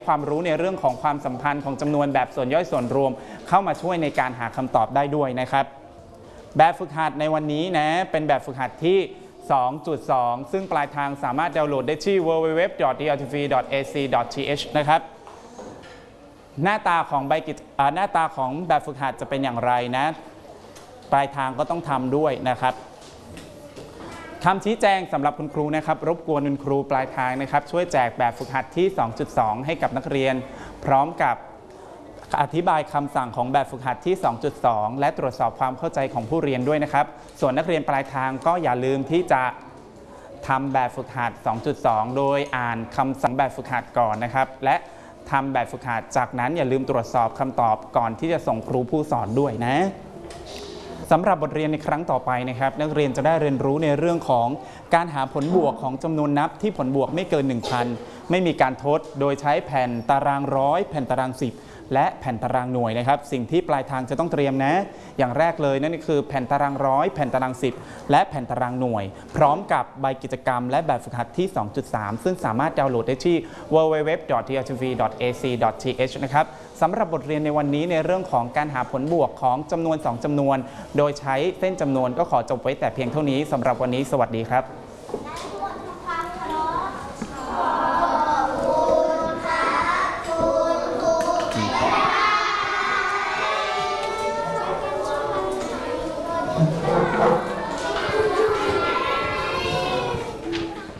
ความรู้ในเรื่องของความสัมพันธ์ของจำนวนแบบส่วนย่อยส่วนรวมเข้ามาช่วยในการหาคำตอบได้ด้วยนะครับแบบฝึกหัดในวันนี้นะเป็นแบบฝึกหัดที่ 2.2 ซึ่งปลายทางสามารถดาวน์โหลดได้ที่ www.dltv.ac.th นะครับหน้าตาของแบบฝึกหัดจะเป็นอย่างไรนะปลายทางก็ต้องทำด้วยนะครับคำชี้แจงสำหรับคุณครูนะครับรบกวนคุณครูปลายทางนะครับช่วยแจกแบบฝึกหัดที่ 2.2 ให้กับนักเรียนพร้อมกับอธิบายคำสั่งของแบบฝึกหัดที่ 2.2 และตรวจสอบความเข้าใจของผู้เรียนด้วยนะครับส่วนนักเรียนปลายทางก็อย่าลืมที่จะทำแบบฝึกหัด 2.2 โดยอ่านคำสั่งแบบฝึกหัดก่อนนะครับและทำแบบฝึกหัดจากนั้นอย่าลืมตรวจสอบคำตอบก่อนที่จะส่งครูผู้สอนด้วยนะสำหรับบทเรียนในครั้งต่อไปนะครับนักเรียนจะได้เรียนรู้ในเรื่องของการหาผลบวกของจำนวนนับที่ผลบวกไม่เกิน 1,000 ไม่มีการทดโดยใช้แผ่นตารางร้อยแผ่นตาราง10และแผ่นตารางหน่วยนะครับสิ่งที่ปลายทางจะต้องเตรียมนะอย่างแรกเลยนั่นก็คือแผ่นตารางร้อยแผ่นตาราง10และแผ่นตารางหน่วยพร้อมกับใบกิจกรรมและแบบฝึกหัดที่ 2.3 ซึ่งสามารถดาวน์โหลดได้ที่ www.dltv.ac.th นะครับสำหรับบทเรียนในวันนี้ในเรื่องของการหาผลบวกของจำนวน2จำนวนโดยใช้เส้นจำนวนก็ขอจบไว้แต่เพียงเท่านี้สำหรับวันนี้สวัสดีครับ